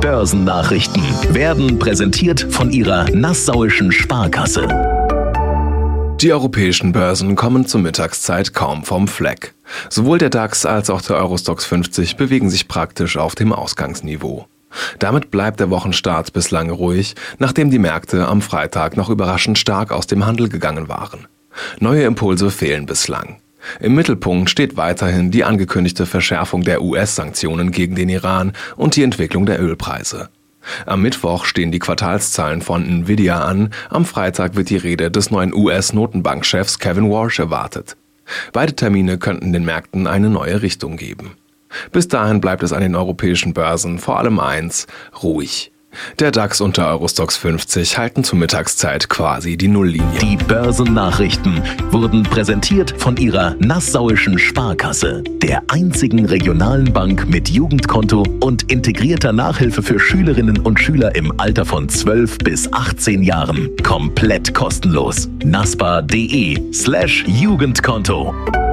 Börsennachrichten werden präsentiert von Ihrer Nassauischen Sparkasse. Die europäischen Börsen kommen zur Mittagszeit kaum vom Fleck. Sowohl der DAX als auch der Eurostoxx 50 bewegen sich praktisch auf dem Ausgangsniveau. Damit bleibt der Wochenstart bislang ruhig, nachdem die Märkte am Freitag noch überraschend stark aus dem Handel gegangen waren. Neue Impulse fehlen bislang. Im Mittelpunkt steht weiterhin die angekündigte Verschärfung der US-Sanktionen gegen den Iran und die Entwicklung der Ölpreise. Am Mittwoch stehen die Quartalszahlen von Nvidia an, am Freitag wird die Rede des neuen US-Notenbankchefs Kevin Warsh erwartet. Beide Termine könnten den Märkten eine neue Richtung geben. Bis dahin bleibt es an den europäischen Börsen vor allem eins: ruhig. Der DAX und der Eurostoxx 50 halten zur Mittagszeit quasi die Nulllinie. Die Börsennachrichten wurden präsentiert von Ihrer Nassauischen Sparkasse, der einzigen regionalen Bank mit Jugendkonto und integrierter Nachhilfe für Schülerinnen und Schüler im Alter von 12 bis 18 Jahren. Komplett kostenlos. naspa.de/Jugendkonto